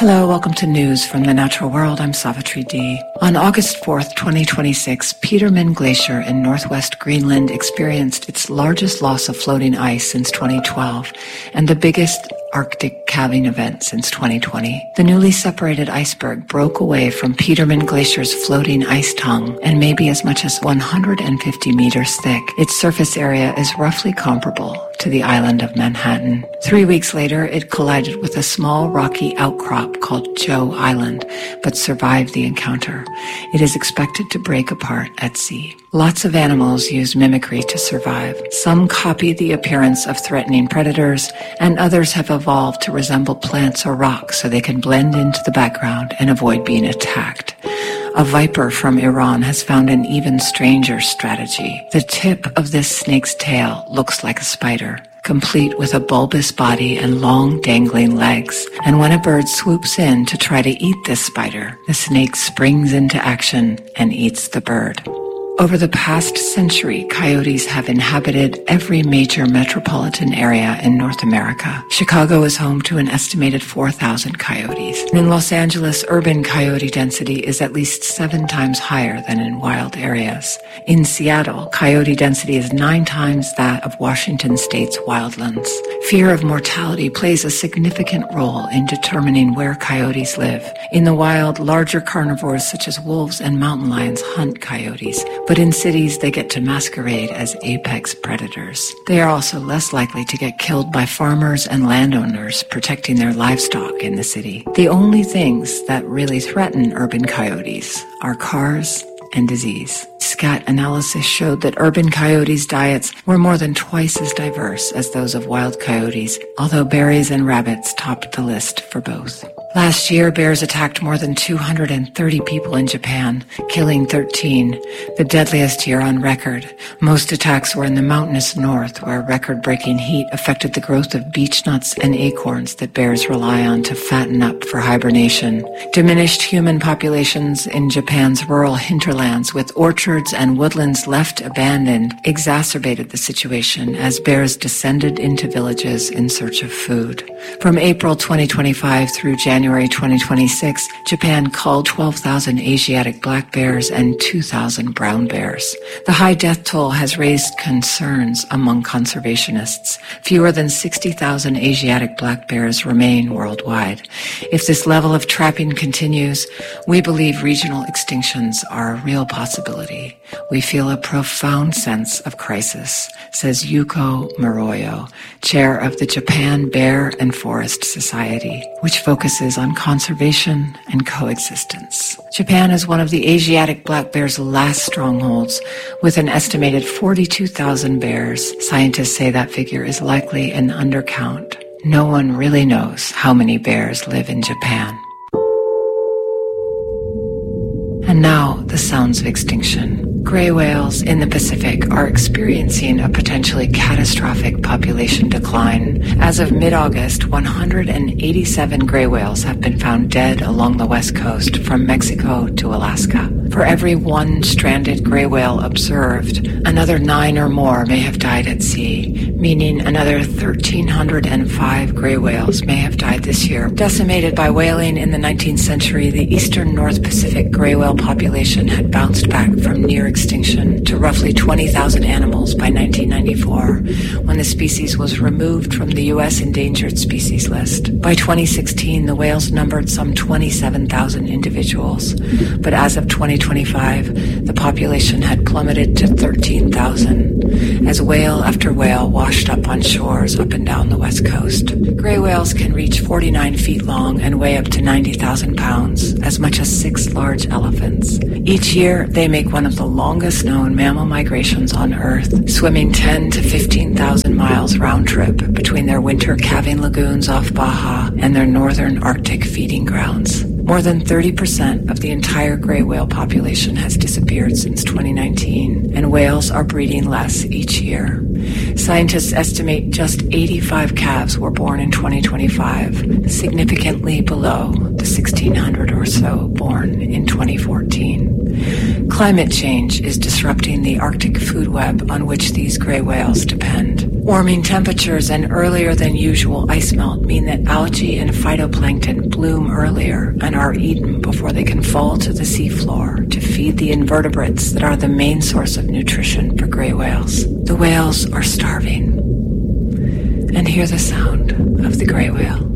Hello, welcome to News from the Natural World. I'm Savitri D. On August 4th, 2026, Petermann Glacier in northwest Greenland experienced its largest loss of floating ice since 2012 and the biggest Arctic calving event since 2020. The newly separated iceberg broke away from Petermann Glacier's floating ice tongue and may be as much as 150 meters thick. Its surface area is roughly comparable to the island of Manhattan. 3 weeks later, it collided with a small rocky outcrop called Joe Island, but survived the encounter. It is expected to break apart at sea. Lots of animals use mimicry to survive. Some copy the appearance of threatening predators, and others have evolved to resemble plants or rocks so they can blend into the background and avoid being attacked. A viper from Iran has found an even stranger strategy. The tip of this snake's tail looks like a spider, complete with a bulbous body and long dangling legs. And when a bird swoops in to try to eat this spider, the snake springs into action and eats the bird. Over the past century, coyotes have inhabited every major metropolitan area in North America. Chicago is home to an estimated 4,000 coyotes. In Los Angeles, urban coyote density is at least 7 times higher than in wild areas. In Seattle, coyote density is 9 times that of Washington state's wildlands. Fear of mortality plays a significant role in determining where coyotes live. In the wild, larger carnivores such as wolves and mountain lions hunt coyotes, but in cities they get to masquerade as apex predators. They are also less likely to get killed by farmers and landowners protecting their livestock in the city. The only things that really threaten urban coyotes are cars and disease. Scat analysis showed that urban coyotes' diets were more than twice as diverse as those of wild coyotes, although berries and rabbits topped the list for both. Last year, bears attacked more than 230 people in Japan, killing 13, the deadliest year on record. Most attacks were in the mountainous north, where record-breaking heat affected the growth of beech nuts and acorns that bears rely on to fatten up for hibernation. Diminished human populations in Japan's rural hinterlands, with orchards and woodlands left abandoned, exacerbated the situation as bears descended into villages in search of food. From April 2025 through January 2026, Japan culled 12,000 Asiatic black bears and 2,000 brown bears. The high death toll has raised concerns among conservationists. Fewer than 60,000 Asiatic black bears remain worldwide. If this level of trapping continues, we believe regional extinctions are a real possibility. We feel a profound sense of crisis, says Yuko Moroyo, chair of the Japan Bear and Forest Society, which focuses on conservation and coexistence. Japan is one of the Asiatic black bear's last strongholds, with an estimated 42,000 bears. Scientists say that figure is likely an undercount. No one really knows how many bears live in Japan. And now, the sounds of extinction. Gray whales in the Pacific are experiencing a potentially catastrophic population decline. As of mid-August, 187 gray whales have been found dead along the west coast from Mexico to Alaska. For every 1 stranded gray whale observed, another 9 or more may have died at sea, meaning another 1,305 gray whales may have died this year. Decimated by whaling in the 19th century, the eastern North Pacific gray whale population had bounced back from near extinction to roughly 20,000 animals by 1994, when the species was removed from the U.S. endangered species list. By 2016, the whales numbered some 27,000 individuals, but as of 2025, the population had plummeted to 13,000, as whale after whale washed up on shores up and down the west coast. Gray whales can reach 49 feet long and weigh up to 90,000 pounds, as much as 6 large elephants. Each year, they make one of the longest known mammal migrations on Earth, swimming 10 to 15,000 miles round trip between their winter calving lagoons off Baja and their northern Arctic feeding grounds. More than 30% of the entire gray whale population has disappeared since 2019, and whales are breeding less each year. Scientists estimate just 85 calves were born in 2025, significantly below the 1,600 or so born in 2014. Climate change is disrupting the Arctic food web on which these gray whales depend. Warming temperatures and earlier than usual ice melt mean that algae and phytoplankton bloom earlier and are eaten before they can fall to the seafloor to feed the invertebrates that are the main source of nutrition for gray whales. The whales are starving. And hear the sound of the gray whale.